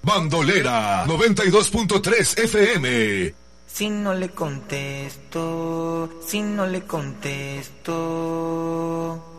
Bandolera 92.3 FM. Si no le contesto, si no le contesto.